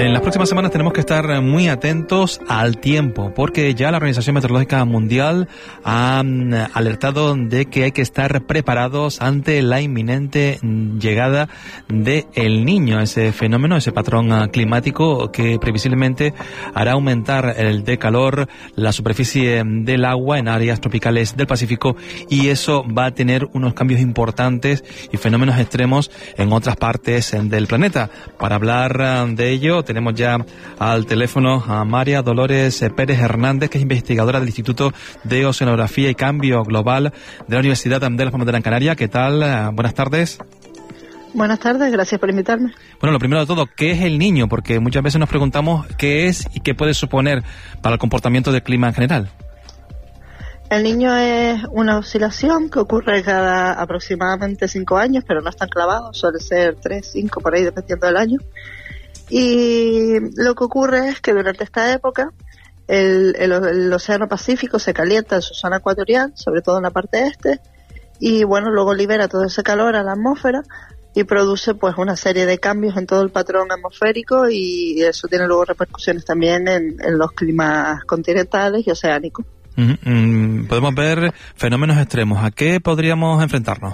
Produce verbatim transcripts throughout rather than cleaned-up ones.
En las próximas semanas tenemos que estar muy atentos al tiempo, porque ya la Organización Meteorológica Mundial ha alertado de que hay que estar preparados ante la inminente llegada de El Niño, ese fenómeno, ese patrón climático que previsiblemente hará aumentar el de calor, la superficie del agua en áreas tropicales del Pacífico, y eso va a tener unos cambios importantes y fenómenos extremos en otras partes del planeta. Para hablar de ello tenemos ya al teléfono a María Dolores Pérez Hernández, que es investigadora del Instituto de Oceanografía y Cambio Global de la Universidad de las Palmas de Gran Canaria. ¿Qué tal? Buenas tardes. Buenas tardes, gracias por invitarme. Bueno, lo primero de todo, ¿qué es El Niño? Porque muchas veces nos preguntamos qué es y qué puede suponer para el comportamiento del clima en general. El Niño es una oscilación que ocurre cada aproximadamente cinco años, pero no es tan clavado, suele ser tres, cinco, por ahí, dependiendo del año. Y lo que ocurre es que durante esta época el, el, el Océano Pacífico se calienta en su zona ecuatorial, sobre todo en la parte este, y bueno, luego libera todo ese calor a la atmósfera y produce pues una serie de cambios en todo el patrón atmosférico, y eso tiene luego repercusiones también en, en los climas continentales y oceánicos. Uh-huh. Podemos ver fenómenos extremos. ¿A qué podríamos enfrentarnos?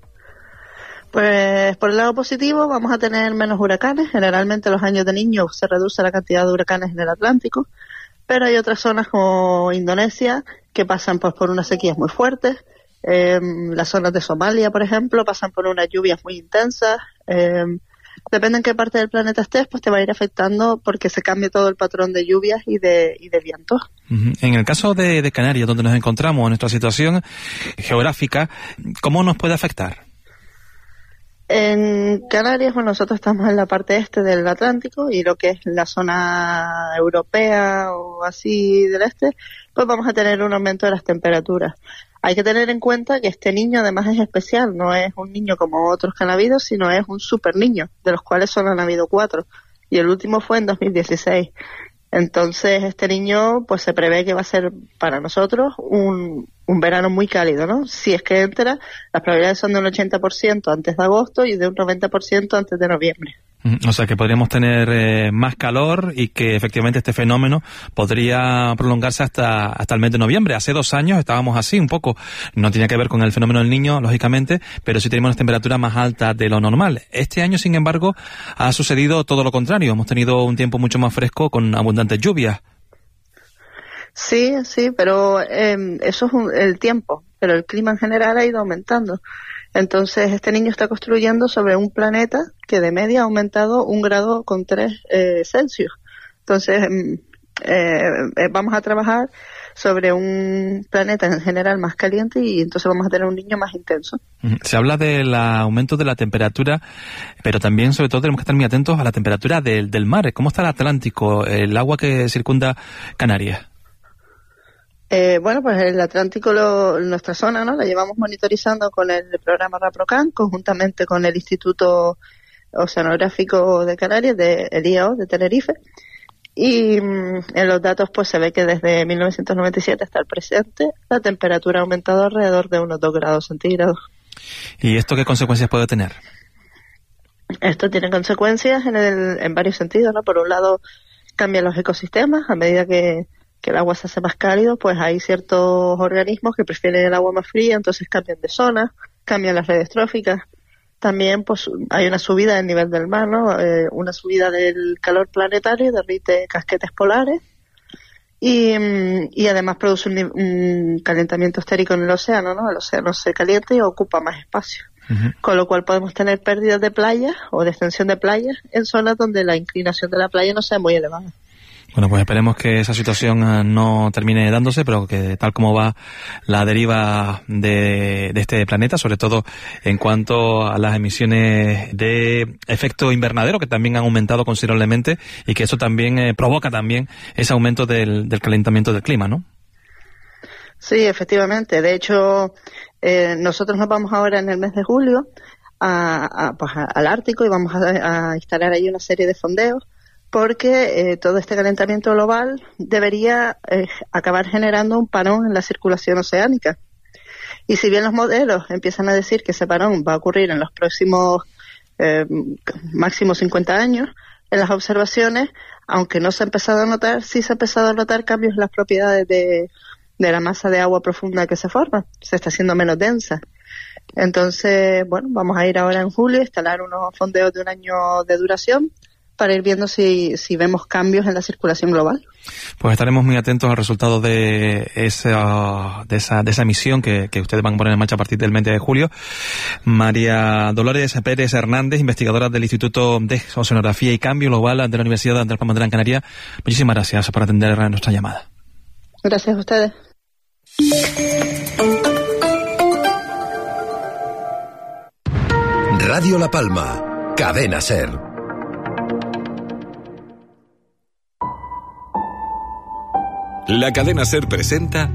Pues por el lado positivo vamos a tener menos huracanes. Generalmente los años de Niño se reduce la cantidad de huracanes en el Atlántico, pero hay otras zonas como Indonesia que pasan pues por unas sequías muy fuertes. Eh, las zonas de Somalia, por ejemplo, pasan por unas lluvias muy intensas. Eh, depende en qué parte del planeta estés, pues te va a ir afectando porque se cambia todo el patrón de lluvias y de, y de vientos. Uh-huh. En el caso de, de Canarias, donde nos encontramos, en nuestra situación geográfica, ¿cómo nos puede afectar? En Canarias, bueno, nosotros estamos en la parte este del Atlántico, y lo que es la zona europea o así del este, pues vamos a tener un aumento de las temperaturas. Hay que tener en cuenta que este niño además es especial, no es un niño como otros que han habido, sino es un super niño, de los cuales solo han habido cuatro, y el último fue en dos mil dieciséis. Entonces este niño pues se prevé que va a ser para nosotros un, un verano muy cálido, ¿no? Si es que entra, las probabilidades son de un ochenta por ciento antes de agosto y de un noventa por ciento antes de noviembre. O sea que podríamos tener eh, más calor, y que efectivamente este fenómeno podría prolongarse hasta hasta el mes de noviembre. Hace dos años estábamos así un poco, no tenía que ver con el fenómeno del Niño, lógicamente, pero sí teníamos unas temperaturas más altas de lo normal. Este año, sin embargo, ha sucedido todo lo contrario. Hemos tenido un tiempo mucho más fresco con abundantes lluvias. Sí, sí, pero eh, eso es un, el tiempo, pero el clima en general ha ido aumentando. Entonces este niño está construyendo sobre un planeta que de media ha aumentado un grado con tres eh, Celsius. Entonces eh, eh, vamos a trabajar sobre un planeta en general más caliente, y entonces vamos a tener un niño más intenso. Se habla del aumento de la temperatura, pero también, sobre todo, tenemos que estar muy atentos a la temperatura del, del mar. ¿Cómo está el Atlántico, el agua que circunda Canarias? Eh, bueno, pues el Atlántico, lo, nuestra zona, ¿no? La llevamos monitorizando con el programa RAPROCAN, conjuntamente con el Instituto Oceanográfico de Canarias, de, el I A O de Tenerife. Y mmm, en los datos pues se ve que desde mil novecientos noventa y siete hasta el presente la temperatura ha aumentado alrededor de unos dos grados centígrados. ¿Y esto qué consecuencias puede tener? Esto tiene consecuencias en, el, en varios sentidos, ¿no? Por un lado, cambian los ecosistemas. A medida que que el agua se hace más cálido, pues hay ciertos organismos que prefieren el agua más fría, entonces cambian de zona, cambian las redes tróficas. También pues hay una subida del nivel del mar, ¿no? Eh, una subida del calor planetario, derrite casquetes polares, y, y además produce un, un calentamiento esférico en el océano, ¿no? El océano se calienta y ocupa más espacio. Uh-huh. Con lo cual podemos tener pérdidas de playas o de extensión de playas en zonas donde la inclinación de la playa no sea muy elevada. Bueno, pues esperemos que esa situación no termine dándose, pero que tal como va la deriva de, de este planeta, sobre todo en cuanto a las emisiones de efecto invernadero, que también han aumentado considerablemente, y que eso también eh, provoca también ese aumento del, del calentamiento del clima, ¿no? Sí, efectivamente. De hecho, eh, nosotros nos vamos ahora en el mes de julio a, a, pues a, al Ártico, y vamos a, a instalar ahí una serie de fondeos, porque eh, todo este calentamiento global debería eh, acabar generando un parón en la circulación oceánica. Y si bien los modelos empiezan a decir que ese parón va a ocurrir en los próximos eh, máximo cincuenta años, en las observaciones, aunque no se ha empezado a notar, sí se ha empezado a notar cambios en las propiedades de, de la masa de agua profunda que se forma. Se está haciendo menos densa. Entonces, bueno, vamos a ir ahora en julio a instalar unos fondeos de un año de duración para ir viendo si, si vemos cambios en la circulación global. Pues estaremos muy atentos al resultado de esa, de esa, de esa misión que, que ustedes van a poner en marcha a partir del mes de julio. María Dolores Pérez Hernández, investigadora del Instituto de Oceanografía y Cambio Global de la Universidad de Andrés Palma de Gran Canaria. Muchísimas gracias por atender a nuestra llamada. Gracias a ustedes. Radio La Palma, Cadena SER. La cadena SER presenta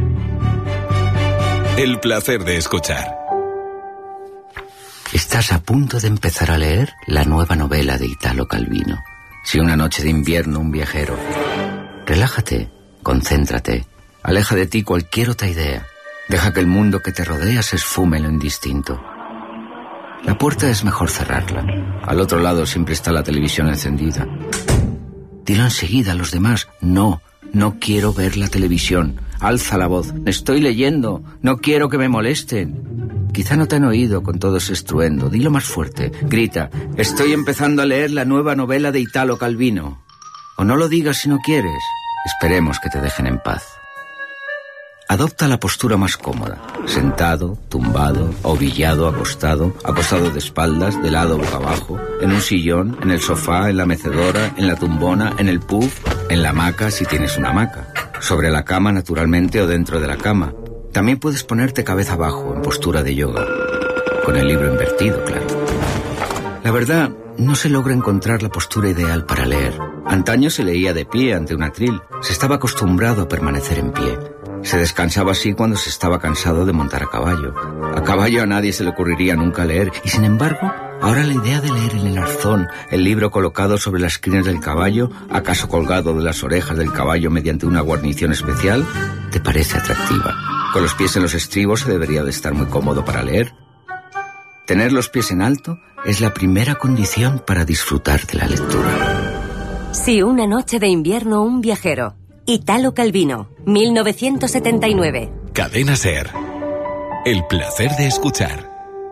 El placer de escuchar. Estás a punto de empezar a leer la nueva novela de Italo Calvino. Si una noche de invierno un viajero. Relájate, concéntrate, aleja de ti cualquier otra idea. Deja que el mundo que te rodea se esfume en lo indistinto. La puerta es mejor cerrarla. Al otro lado siempre está la televisión encendida. Dilo enseguida a los demás, no. No quiero ver la televisión. Alza la voz. Estoy leyendo. No quiero que me molesten. Quizá no te han oído con todo ese estruendo. Dilo más fuerte. Grita. Estoy empezando a leer la nueva novela de Italo Calvino. O no lo digas si no quieres. Esperemos que te dejen en paz. Adopta la postura más cómoda. Sentado, tumbado, ovillado, acostado, acostado de espaldas, de lado boca abajo, en un sillón, en el sofá, en la mecedora, en la tumbona, en el puff, en la hamaca si tienes una hamaca, sobre la cama naturalmente o dentro de la cama. También puedes ponerte cabeza abajo, en postura de yoga, con el libro invertido, claro. La verdad, no se logra encontrar la postura ideal para leer. Antaño se leía de pie ante un atril, se estaba acostumbrado a permanecer en pie. Se descansaba así cuando se estaba cansado de montar a caballo. A caballo a nadie se le ocurriría nunca leer, y sin embargo, ahora la idea de leer en el arzón, el libro colocado sobre las crines del caballo, acaso colgado de las orejas del caballo mediante una guarnición especial, te parece atractiva. Con los pies en los estribos se debería de estar muy cómodo para leer. Tener los pies en alto es la primera condición para disfrutar de la lectura. Si una noche de invierno un viajero. Italo Calvino, mil novecientos setenta y nueve. Cadena SER. El placer de escuchar.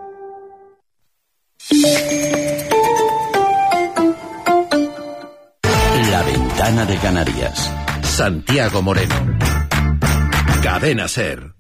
La ventana de Canarias. Santiago Moreno. Cadena SER.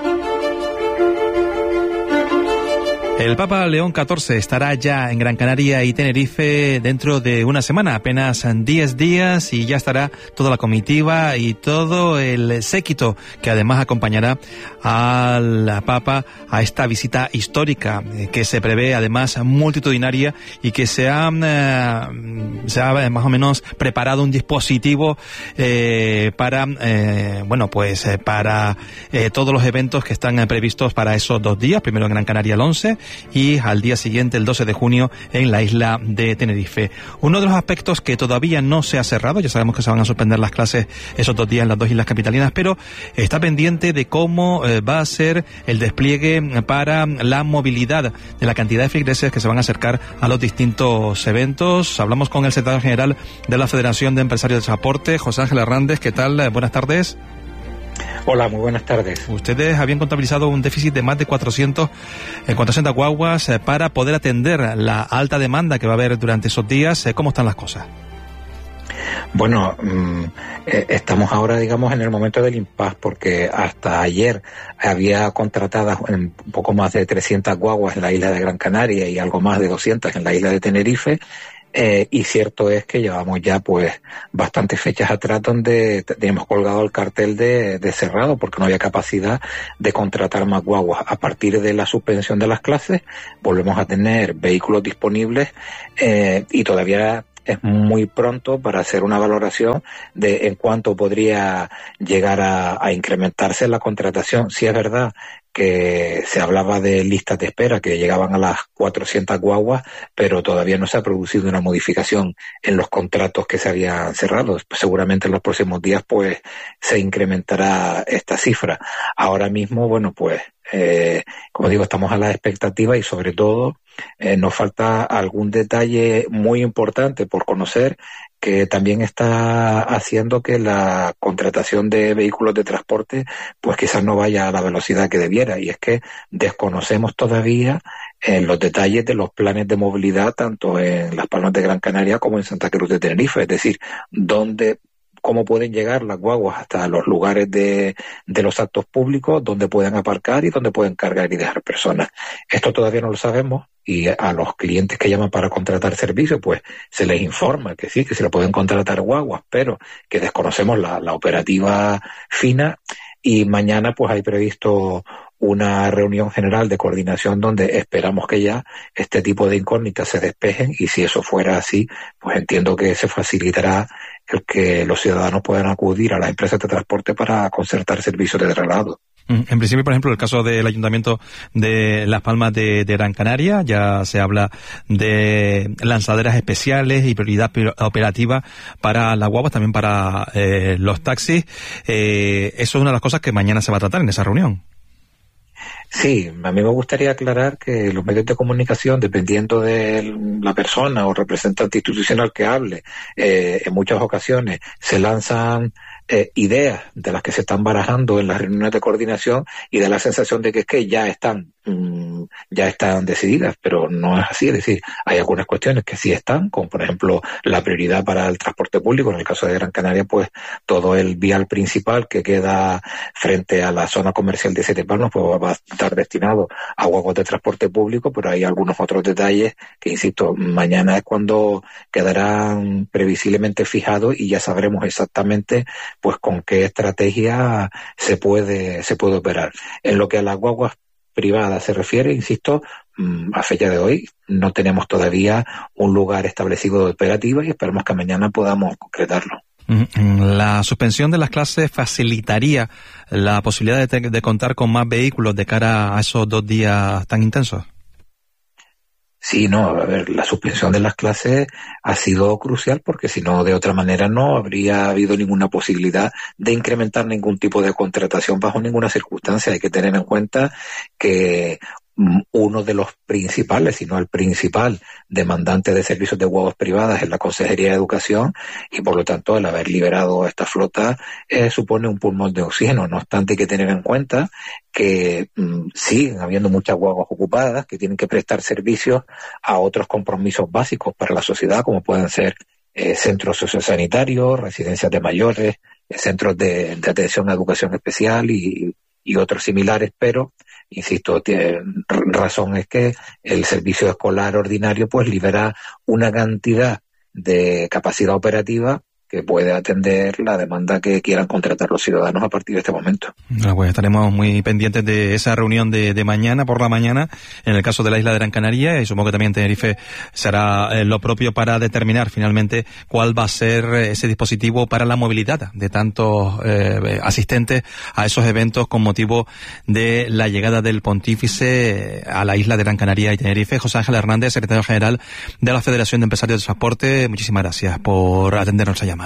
El Papa León catorce estará ya en Gran Canaria y Tenerife dentro de una semana, apenas diez días, y ya estará toda la comitiva y todo el séquito que además acompañará al Papa a esta visita histórica que se prevé además multitudinaria y que se ha, eh, se ha más o menos preparado un dispositivo eh, para, eh, bueno, pues eh, para eh, todos los eventos que están eh, previstos para esos dos días, primero en Gran Canaria el once y al día siguiente, el doce de junio, en la isla de Tenerife. Uno de los aspectos que todavía no se ha cerrado, ya sabemos que se van a suspender las clases esos dos días en las dos islas capitalinas, pero está pendiente de cómo eh, va a ser el despliegue para la movilidad de la cantidad de feligreses que se van a acercar a los distintos eventos. Hablamos con el secretario general de la Federación de Empresarios de Transporte, José Ángel Hernández. ¿Qué tal? Buenas tardes. Hola, muy buenas tardes. Ustedes habían contabilizado un déficit de más de cuatrocientas guaguas eh, para poder atender la alta demanda que va a haber durante esos días. Eh, ¿Cómo están las cosas? Bueno, mmm, eh, estamos ahora, digamos, en el momento del impasse, porque hasta ayer había contratadas un poco más de trescientas guaguas en la isla de Gran Canaria y algo más de doscientas en la isla de Tenerife. Eh, y cierto es que llevamos ya pues bastantes fechas atrás donde teníamos colgado el cartel de, de cerrado porque no había capacidad de contratar más guaguas. A partir de la suspensión de las clases volvemos a tener vehículos disponibles eh, y todavía es muy pronto para hacer una valoración de en cuánto podría llegar a, a incrementarse la contratación. Si es verdad que se hablaba de listas de espera que llegaban a las cuatrocientas guaguas, pero todavía no se ha producido una modificación en los contratos que se habían cerrado. Pues seguramente en los próximos días pues se incrementará esta cifra. Ahora mismo, bueno, pues eh, como digo, estamos a la expectativa y sobre todo eh, nos falta algún detalle muy importante por conocer, que también está haciendo que la contratación de vehículos de transporte pues quizás no vaya a la velocidad que debiera, y es que desconocemos todavía eh, los detalles de los planes de movilidad tanto en Las Palmas de Gran Canaria como en Santa Cruz de Tenerife, es decir, dónde cómo pueden llegar las guaguas hasta los lugares de, de los actos públicos, dónde pueden aparcar y dónde pueden cargar y dejar personas. Esto todavía no lo sabemos, y a los clientes que llaman para contratar servicios, pues se les informa que sí, que se le pueden contratar guaguas, pero que desconocemos la, la operativa fina, y mañana pues hay previsto una reunión general de coordinación donde esperamos que ya este tipo de incógnitas se despejen, y si eso fuera así, pues entiendo que se facilitará el que los ciudadanos puedan acudir a las empresas de transporte para concertar servicios de traslado. En principio, por ejemplo, el caso del Ayuntamiento de Las Palmas de, de Gran Canaria, ya se habla de lanzaderas especiales y prioridad operativa para las guaguas, también para eh, los taxis. Eh, eso es una de las cosas que mañana se va a tratar en esa reunión. Sí, a mí me gustaría aclarar que los medios de comunicación, dependiendo de la persona o representante institucional que hable, eh, en muchas ocasiones se lanzan eh, ideas de las que se están barajando en las reuniones de coordinación y da la sensación de que es que ya están mmm, ya están decididas, pero no es así. Es decir, hay algunas cuestiones que sí están, como por ejemplo la prioridad para el transporte público. En el caso de Gran Canaria, pues todo el vial principal que queda frente a la zona comercial de Siete Palmas pues va a estar destinado a guaguas de transporte público, pero hay algunos otros detalles que, insisto, mañana es cuando quedarán previsiblemente fijados y ya sabremos exactamente pues con qué estrategia se puede se puede operar. En lo que a las guaguas privadas se refiere, insisto, a fecha de hoy no tenemos todavía un lugar establecido de operativa y esperamos que mañana podamos concretarlo. La suspensión de las clases facilitaría la posibilidad de, de contar con más vehículos de cara a esos dos días tan intensos. Sí, no, a ver, la suspensión de las clases ha sido crucial porque si no, de otra manera no habría habido ninguna posibilidad de incrementar ningún tipo de contratación bajo ninguna circunstancia. Hay que tener en cuenta que uno de los principales, si no el principal demandante de servicios de guaguas privadas es la Consejería de Educación, y por lo tanto el haber liberado esta flota eh, supone un pulmón de oxígeno. No obstante, hay que tener en cuenta que mmm, siguen habiendo muchas guaguas ocupadas que tienen que prestar servicios a otros compromisos básicos para la sociedad, como pueden ser eh, centros sociosanitarios, residencias de mayores, eh, centros de, de atención a educación especial y, y otros similares, pero insisto, tiene, razón es que el servicio escolar ordinario pues libera una cantidad de capacidad operativa que puede atender la demanda que quieran contratar los ciudadanos a partir de este momento. Bueno, pues estaremos muy pendientes de esa reunión de, de mañana por la mañana, en el caso de la isla de Gran Canaria, y supongo que también Tenerife será eh, lo propio para determinar finalmente cuál va a ser ese dispositivo para la movilidad de tantos eh, asistentes a esos eventos con motivo de la llegada del pontífice a la isla de Gran Canaria y Tenerife. José Ángel Hernández, secretario general de la Federación de Empresarios de Transporte, muchísimas gracias por atender nuestra llamada.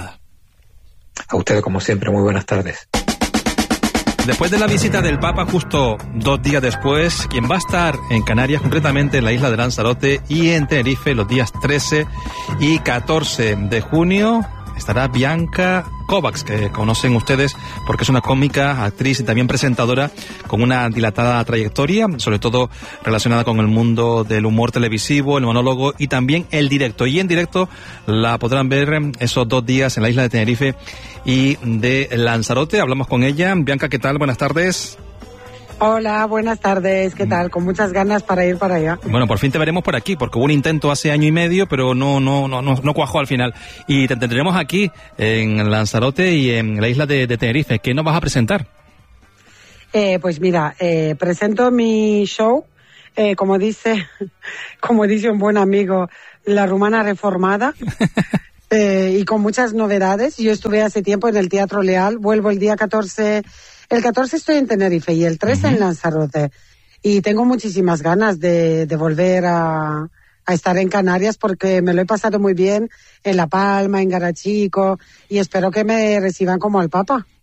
A ustedes, como siempre, muy buenas tardes. Después de la visita del Papa, justo dos días después, quien va a estar en Canarias, concretamente en la isla de Lanzarote y en Tenerife, los días trece y catorce de junio, estará Bianca Kovacs, que conocen ustedes porque es una cómica, actriz y también presentadora con una dilatada trayectoria, sobre todo relacionada con el mundo del humor televisivo, el monólogo y también el directo. Y en directo la podrán ver esos dos días en la isla de Tenerife y de Lanzarote. Hablamos con ella. Bianca, ¿qué tal? Buenas tardes. Hola, buenas tardes, ¿qué tal? Con muchas ganas para ir para allá. Bueno, por fin te veremos por aquí, porque hubo un intento hace año y medio, pero no no no no, no cuajó al final. Y te tendremos aquí, en Lanzarote y en la isla de, de Tenerife. ¿Qué nos vas a presentar? Eh, pues mira, eh, presento mi show, eh, como dice, como dice un buen amigo, La Rumana Reformada, eh, y con muchas novedades. Yo estuve hace tiempo en el Teatro Leal, vuelvo el día catorce... El catorce estoy en Tenerife y el trece uh-huh. en Lanzarote. Y tengo muchísimas ganas de, de volver a, a estar en Canarias porque me lo he pasado muy bien en La Palma, en Garachico, y espero que me reciban como al Papa.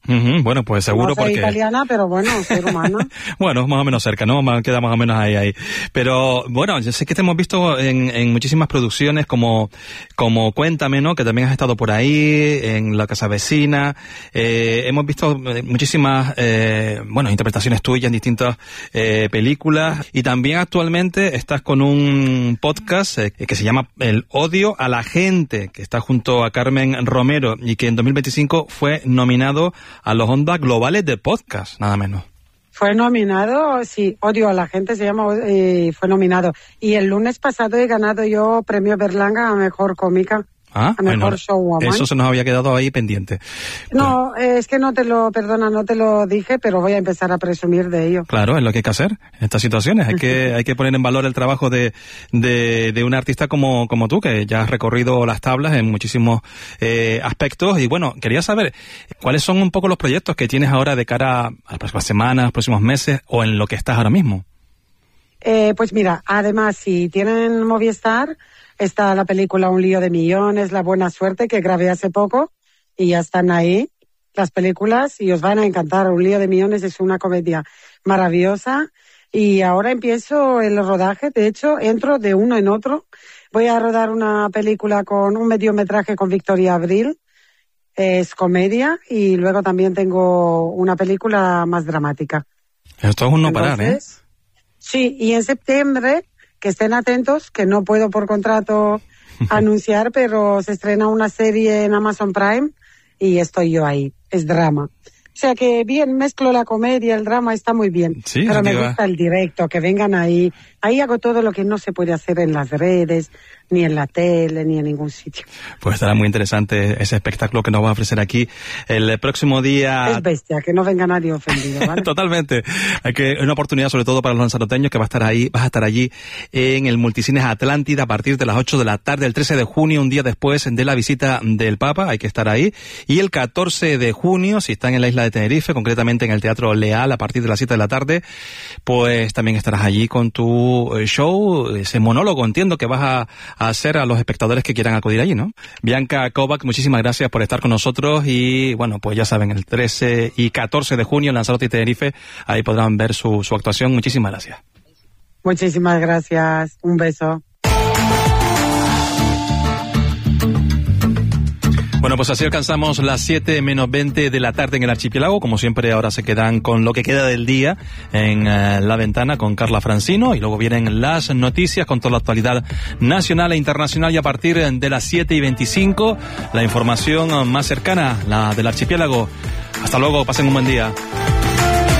Uh-huh. Bueno, pues seguro no soy porque... italiana, pero bueno, ser humana. Bueno, más o menos cerca, ¿no? Queda más o menos ahí, ahí. Pero, bueno, yo sé que te hemos visto en, en muchísimas producciones como, como Cuéntame, ¿no? Que también has estado por ahí, en La Casa Vecina. Eh, hemos visto muchísimas, eh, bueno, interpretaciones tuyas en distintas eh, películas. Y también actualmente estás con un podcast eh, que se llama El Odio a la Gente, que está junto a Carmen Romero y que en dos mil veinticinco fue nominado a los Ondas Globales de Podcast, nada menos. Fue nominado, sí, Odio a la Gente se llama, eh, fue nominado. Y el lunes pasado he ganado yo premio Berlanga a Mejor Cómica. Ah, a Mejor bueno, Showwoman. Eso se nos había quedado ahí pendiente. No, eh, es que no te lo, perdona, no te lo dije, pero voy a empezar a presumir de ello. Claro, es lo que hay que hacer en estas situaciones. Hay que, hay que poner en valor el trabajo de, de, de un artista como, como tú, que ya has recorrido las tablas en muchísimos eh, aspectos. Y bueno, quería saber cuáles son un poco los proyectos que tienes ahora de cara a las próximas semanas, próximos meses, o en lo que estás ahora mismo. Eh, pues mira, además, si tienen Movistar, está la película Un lío de millones, La buena suerte, que grabé hace poco, y ya están ahí las películas y os van a encantar. Un lío de millones es una comedia maravillosa y ahora empiezo el rodaje. De hecho, entro de uno en otro. Voy a rodar una película con un mediometraje con Victoria Abril, es comedia, y luego también tengo una película más dramática. Esto es un no parar, ¿eh? Sí, y en septiembre, que estén atentos, que no puedo por contrato anunciar, pero se estrena una serie en Amazon Prime y estoy yo ahí. Es drama. O sea que bien, mezclo la comedia, el drama, está muy bien. Sí, pero me va. gusta el directo, que vengan ahí. Ahí hago todo lo que no se puede hacer en las redes, ni en la tele, ni en ningún sitio. Pues estará muy interesante ese espectáculo que nos va a ofrecer aquí el próximo día. Es bestia, que no venga nadie ofendido, ¿vale? Totalmente. Hay que una oportunidad sobre todo para los lanzaroteños, que va a estar ahí, vas a estar allí en el Multicines Atlántida a partir de las ocho de la tarde, el trece de junio, un día después de la visita del Papa, hay que estar ahí. Y el catorce de junio, si están en la isla de Tenerife, concretamente en el Teatro Leal a partir de las siete de la tarde, pues también estarás allí con tu show, ese monólogo, entiendo que vas a, a hacer a los espectadores que quieran acudir allí, ¿no? Bianca Kovac, muchísimas gracias por estar con nosotros y, bueno, pues ya saben, el trece y catorce de junio en Lanzarote y Tenerife, ahí podrán ver su, su actuación. Muchísimas gracias. Muchísimas gracias. Un beso. Bueno, pues así alcanzamos las siete menos veinte de la tarde en el archipiélago. Como siempre, ahora se quedan con lo que queda del día en uh, La Ventana con Carla Francino, y luego vienen las noticias con toda la actualidad nacional e internacional, y a partir de las siete y veinticinco la información más cercana, la del archipiélago. Hasta luego, pasen un buen día.